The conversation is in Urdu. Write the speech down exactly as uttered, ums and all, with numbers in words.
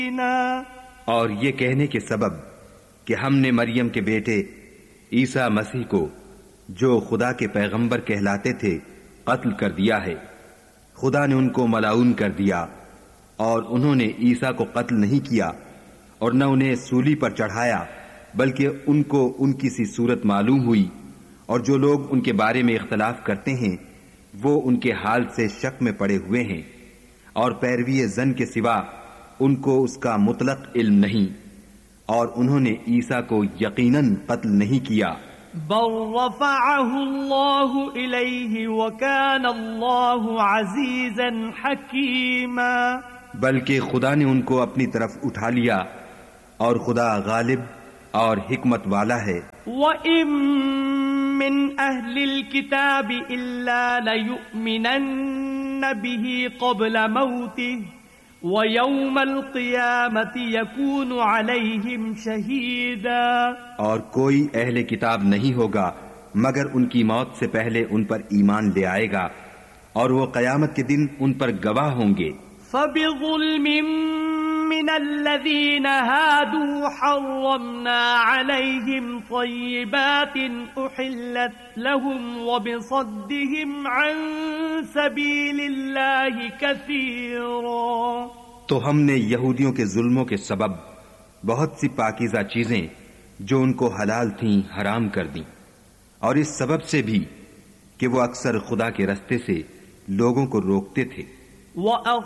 اور یہ کہنے کے سبب کہ ہم نے مریم کے بیٹے عیسیٰ مسیح کو جو خدا کے پیغمبر کہلاتے تھے قتل کر دیا ہے۔ خدا نے ان کو ملعون کر دیا، اور انہوں نے عیسیٰ کو قتل نہیں کیا اور نہ انہیں سولی پر چڑھایا، بلکہ ان کو ان کی سی صورت معلوم ہوئی، اور جو لوگ ان کے بارے میں اختلاف کرتے ہیں وہ ان کے حال سے شک میں پڑے ہوئے ہیں، اور پیروی زن کے سوا ان کو اس کا مطلق علم نہیں، اور انہوں نے عیسیٰ کو یقیناً قتل نہیں کیا۔ بل رفعه اللہ الیہ وکان اللہ عزیزا حکیما، بلکہ خدا نے ان کو اپنی طرف اٹھا لیا، اور خدا غالب اور حکمت والا ہے۔ وَإِن مِّنْ أَهْلِ الْكِتَابِ إِلَّا لَيُؤْمِنَنَّ بِهِ قَبْلَ مَوْتِهِ وَيَوْمَ الْقِيَامَةِ يَكُونُ عَلَيْهِمْ شَهِيدًا، اور کوئی اہل کتاب نہیں ہوگا مگر ان کی موت سے پہلے ان پر ایمان لے آئے گا، اور وہ قیامت کے دن ان پر گواہ ہوں گے۔ فَبِظُلْمٍ مِّنَ الَّذِينَ هَادُوا حَرَّمْنَا عَلَيْهِمْ طَيِّبَاتٍ أُحِلَّتْ لَهُمْ وَبِصَدِّهِمْ عَن سَبِيلِ اللَّهِ كَثِيرًا، تو ہم نے یہودیوں کے ظلموں کے سبب بہت سی پاکیزہ چیزیں جو ان کو حلال تھیں حرام کر دیں، اور اس سبب سے بھی کہ وہ اکثر خدا کے رستے سے لوگوں کو روکتے تھے۔